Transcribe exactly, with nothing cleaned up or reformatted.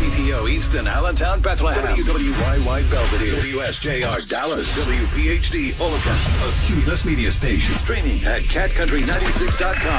C T O Easton, Allentown, Bethlehem. W W Y Y Belvedere. W S J R Dallas. W P H D Omaha. A Cumulus Media Station. Streaming at cat country ninety-six dot com.